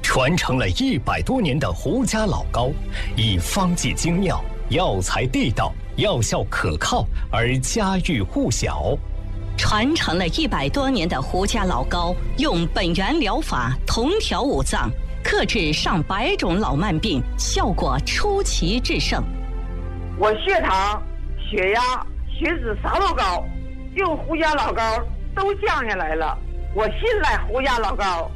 传承了100多年的胡家老糕，以方剂精妙、药材地道、药效可靠而家喻户晓。 传承了100多年的胡家老糕，用本源疗法同调五脏，克制上百种老慢病，效果出奇制胜。 我血糖、血压、血脂啥都高，用胡家老糕都降下来了。我信赖胡家老糕。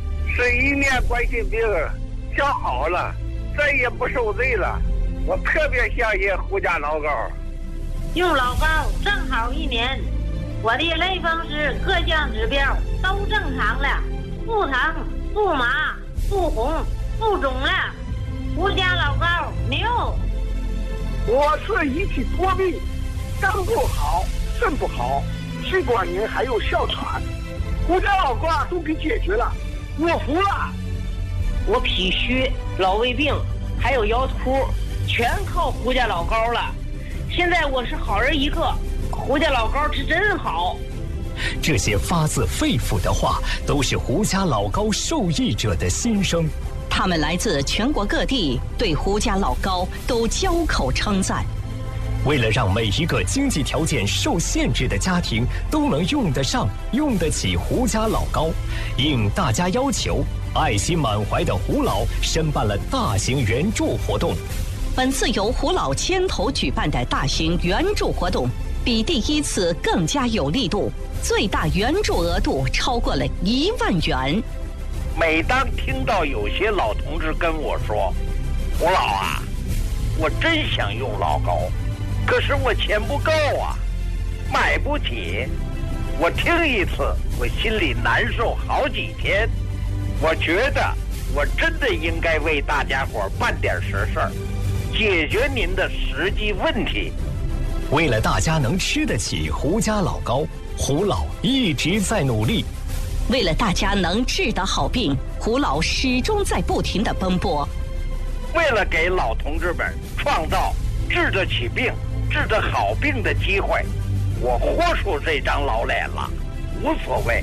11年冠心病调好了，再也不受罪了。我特别相信胡家老糕。 用老膏正好1年，我的类风湿各项指标都正常了，不疼、不麻、不红、不肿了。胡家老膏牛。 我是一体多病，肝不好，肾不好，气管炎还有哮喘，胡家老膏都给解决了，我服了。 我脾虚、老胃病还有腰突，全靠胡家老膏了。现在我是好人一个，胡家老膏是真好。 这些发自肺腑的话，都是胡家老糕受益者的心声。 他们来自全国各地，对胡家老糕都交口称赞。 为了让每一个经济条件受限制的家庭都能用得上、用得起胡家老糕，应大家要求，爱心满怀的胡老申办了大型援助活动。 本次由胡老牵头举办的大型援助活动，比第1次更加有力度，最大援助额度超过了1万元。 每当听到有些老同志跟我说：“胡老啊，我真想用老膏，可是我钱不够啊，买不起。”我听一次，我心里难受好几天。我觉得我真的应该为大家伙办点实事儿，解决您的实际问题。 为了大家能吃得起胡家老糕，胡老一直在努力。 为了大家能治得好病，胡老始终在不停地奔波。 为了给老同志们创造治得起病、治得好病的机会，我豁出这张老脸了，无所谓。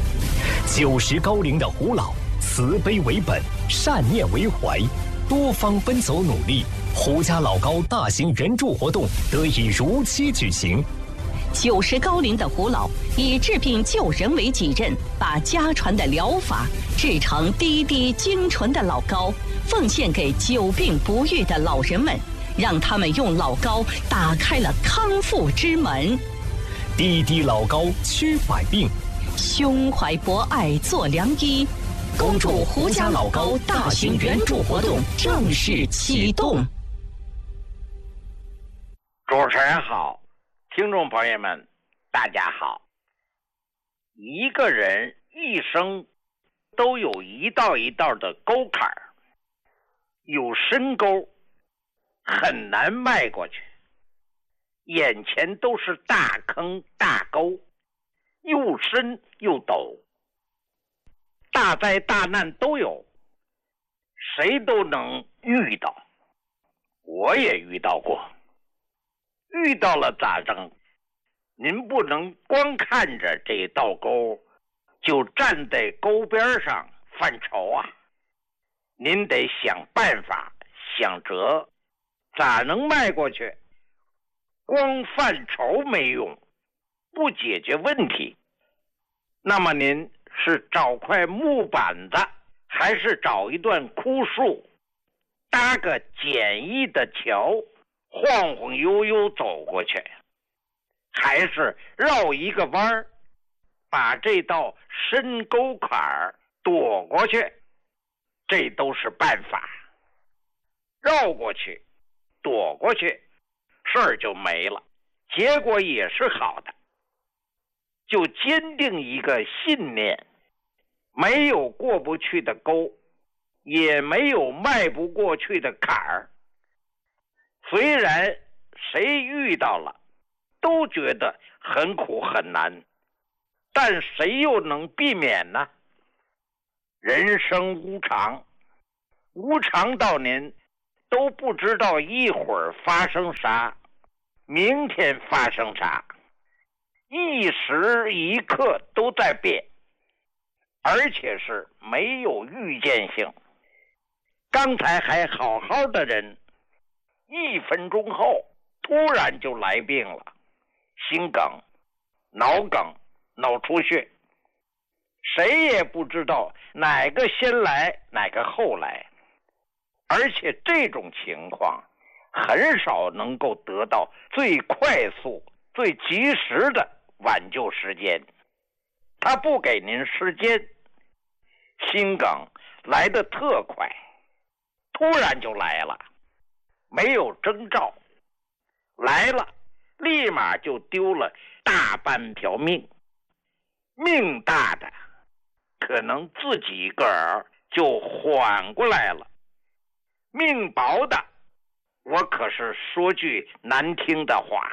90高龄的胡老，慈悲为本，善念为怀，多方奔走努力，胡家老糕大型援助活动得以如期举行。 90高龄的胡老以治病救人为己任，把家传的疗法制成滴滴精纯的老膏，奉献给久病不愈的老人们，让他们用老膏打开了康复之门。 滴滴老膏驱百病， 胸怀博爱做良医。恭祝胡家老膏大型援助活动正式启动。 主持人好，听众朋友们大家好。一个人一生都有一道一道的沟坎儿，有深沟很难迈过去，眼前都是大坑大沟，又深又陡，大灾大难都有，谁都能遇到。我也遇到过，遇到了咋整？您不能光看着这道沟就站在沟边上犯愁啊，您得想办法想辙，咋能迈过去？光犯愁没用，不解决问题。那么您是找块木板子，还是找一段枯树，搭个简易的桥，晃晃悠悠走过去，还是绕一个弯儿，把这道深沟坎儿躲过去？这都是办法。绕过去，躲过去，事儿就没了，结果也是好的。就坚定一个信念，没有过不去的沟，也没有迈不过去的坎儿。虽然谁遇到了都觉得很苦很难，但谁又能避免呢？人生无常，无常到您都不知道一会儿发生啥，明天发生啥，一时一刻都在变。 而且是没有预见性。刚才还好好的人，1分钟后突然就来病了，心梗、脑梗、脑出血，谁也不知道哪个先来哪个后来，而且这种情况很少能够得到最快速最及时的挽救时间，他不给您时间，心梗来得特快，突然就来了，没有征兆，来了立马就丢了大半条命。命大的可能自己一个儿就缓过来了，命薄的，我可是说句难听的话，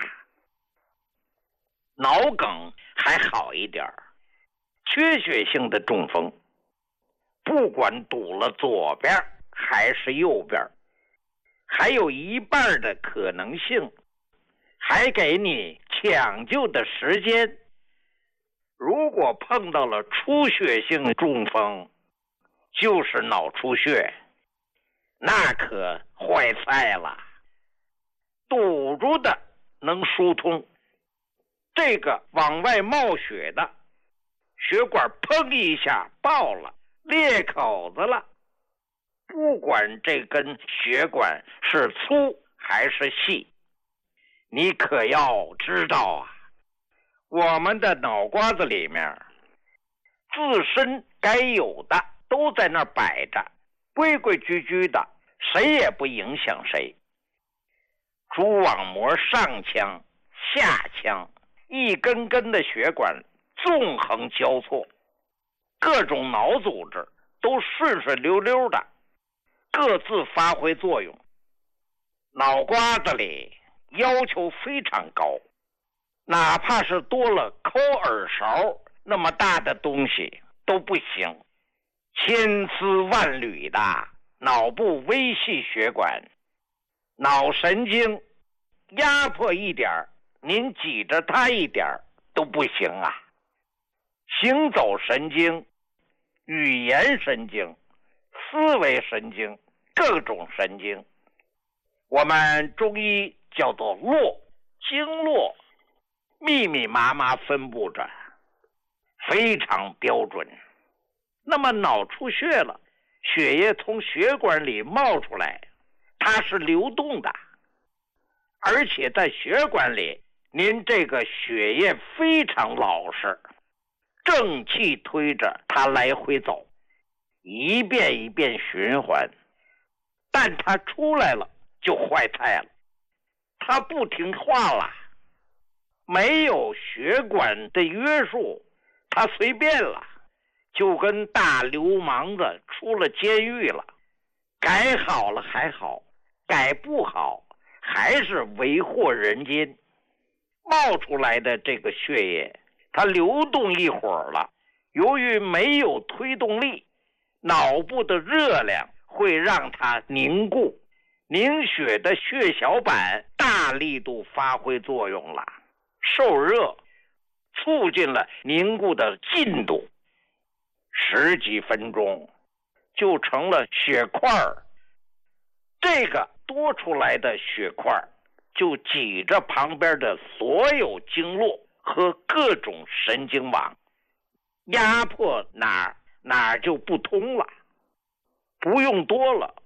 脑梗还好一点，缺血性的中风，不管堵了左边还是右边，还有一半的可能性，还给你抢救的时间。如果碰到了出血性中风，就是脑出血，那可坏菜了。堵住的能疏通，这个往外冒血的，血管砰一下爆了，裂口子了。不管这根血管是粗还是细，你可要知道啊，我们的脑瓜子里面自身该有的都在那儿摆着，规规矩矩的，谁也不影响谁。蛛网膜上腔下腔一根根的血管纵横交错，各种脑组织都顺顺溜溜的各自发挥作用。脑瓜子里要求非常高，哪怕是多了抠耳勺那么大的东西都不行。千丝万缕的脑部微细血管，脑神经压迫一点，您挤着它一点都不行啊。行走神经、语言神经、思维神经，各种神经，我们中医叫做络，经络密密麻麻分布着，非常标准。那么脑出血了，血液从血管里冒出来，它是流动的，而且在血管里，您这个血液非常老实，正气推着它来回走，一遍一遍循环。但它出来了就坏菜了，它不听话了，没有血管的约束，它随便了，就跟大流氓子出了监狱了。改好了还好，改不好还是为祸人间。冒出来的这个血液它流动一会儿了，由于没有推动力，脑部的热量会让它凝固，凝血的血小板大力度发挥作用了，受热促进了凝固的进度，10几分钟就成了血块儿。这个多出来的血块就挤着旁边的所有经络和各种神经网，压迫哪儿就不通了。不用多了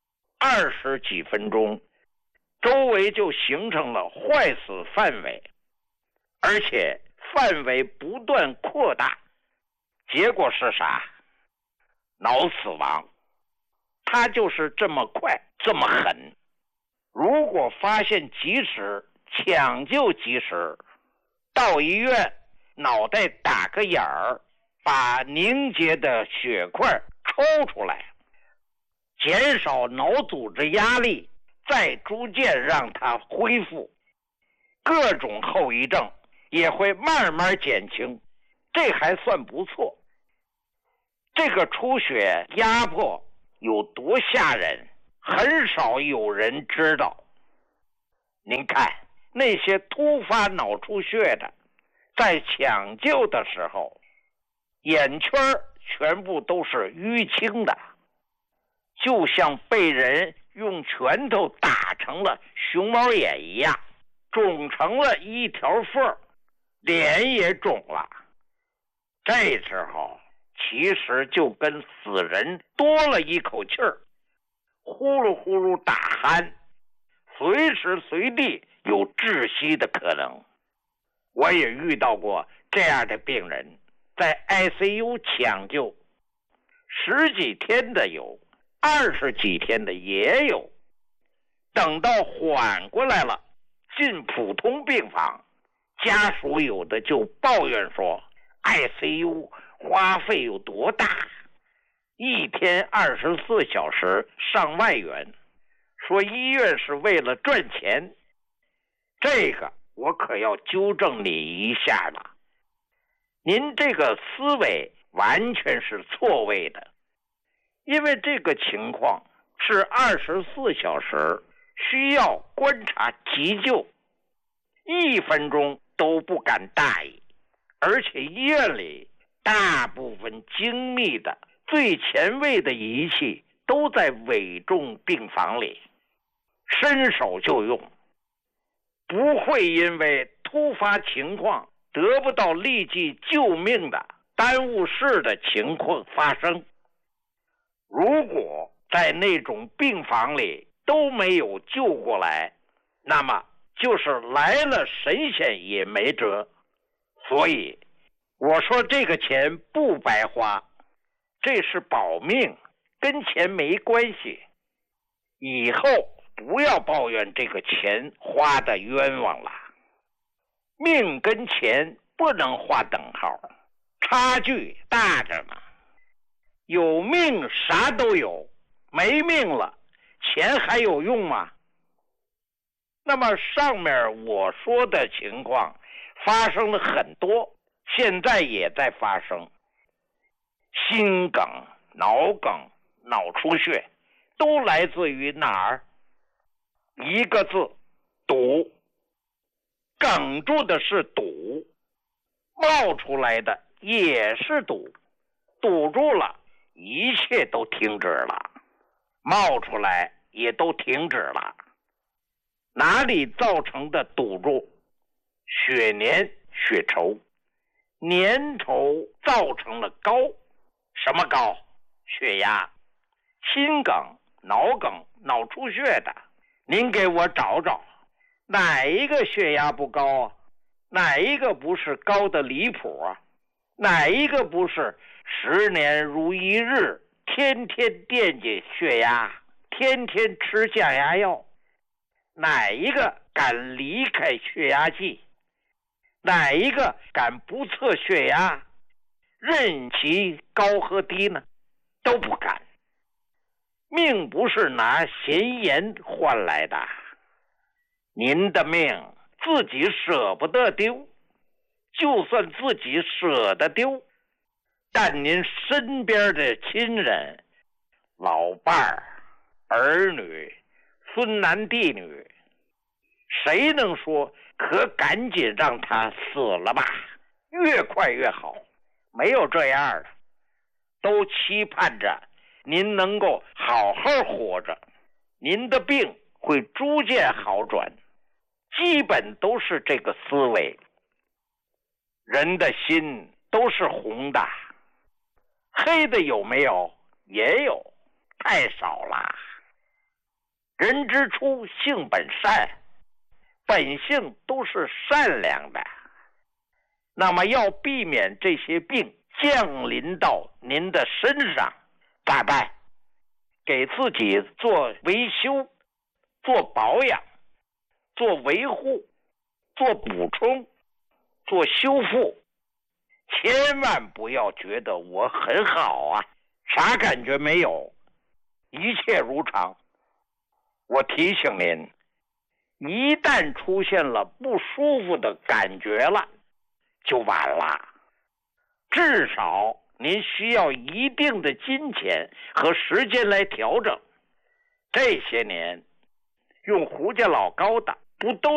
，20几分钟，周围就形成了坏死范围，而且范围不断扩大。结果是啥？脑死亡。它就是这么快这么狠。如果发现及时，抢救及时，到医院脑袋打个眼儿，把凝结的血块抽出来，减少脑组织压力，再逐渐让它恢复，各种后遗症也会慢慢减轻，这还算不错。这个出血压迫有多吓人，很少有人知道。您看那些突发脑出血的，在抢救的时候眼圈全部都是淤青的，就像被人用拳头打成了熊猫眼一样，肿成了一条缝，脸也肿了。这时候其实就跟死人多了一口气儿，呼噜呼噜打鼾，随时随地有窒息的可能。我也遇到过这样的病人，在 ICU 抢救，10几天的有，20几天的也有。等到缓过来了，进普通病房，家属有的就抱怨说 ICU 花费有多大，一天24小时上万元，说医院是为了赚钱。这个我可要纠正你一下了，您这个思维完全是错位的，因为这个情况是24小时需要观察急救，1分钟都不敢大意，而且医院里大部分精密的最前卫的仪器都在危重病房里，伸手就用，不会因为突发情况得不到立即救命的耽误事的情况发生。如果在那种病房里都没有救过来，那么就是来了神仙也没辙。所以我说这个钱不白花，这是保命，跟钱没关系。以后不要抱怨这个钱花的冤枉了。命跟钱不能划等号，差距大着呢。有命啥都有，没命了，钱还有用吗？那么上面我说的情况发生了很多，现在也在发生。心梗、脑梗、脑出血都来自于哪儿？一个字，堵。哽住的是堵，冒出来的也是堵，堵住了一切都停止了，冒出来也都停止了。哪里造成的堵住？血粘血稠，粘稠造成了高。什么高？血压。心梗、脑梗、脑出血的，您给我找找，哪一个血压不高啊？哪一个不是高的离谱啊？哪一个不是10年如一日，天天惦记血压，天天吃降压药？哪一个敢离开血压计？哪一个敢不测血压，任其高和低呢？都不敢。命不是拿闲言换来的，您的命自己舍不得丢，就算自己舍得丢，但您身边的亲人、老伴儿、儿女、孙男弟女，谁能说可赶紧让他死了吧，越快越好？没有这样的，都期盼着您能够好好活着，您的病会逐渐好转，基本都是这个思维。人的心都是红的，黑的有没有？也有，太少了。人之初性本善，本性都是善良的。那么要避免这些病降临到您的身上，咋办？给自己做维修，做保养，做维护，做补充，做修复。千万不要觉得我很好啊，啥感觉没有，一切如常。我提醒您，一旦出现了不舒服的感觉了，就晚了。至少您需要一定的金钱和时间来调整。这些年用胡家老高的不都